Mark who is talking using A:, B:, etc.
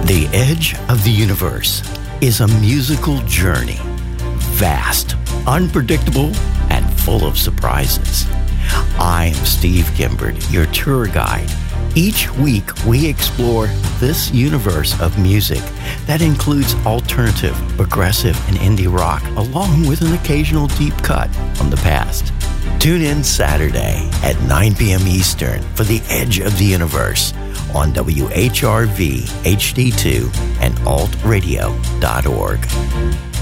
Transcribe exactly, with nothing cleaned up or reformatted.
A: The Edge of the Universe is a musical journey, vast, unpredictable, and full of surprises. I'm Steve Gimbert, your tour guide. Each week, we explore this universe of music that includes alternative, progressive, and indie rock, along with an occasional deep cut from the past. Tune in Saturday at nine p.m. Eastern for The Edge of the Universe on W H R V H D two and alt radio dot org.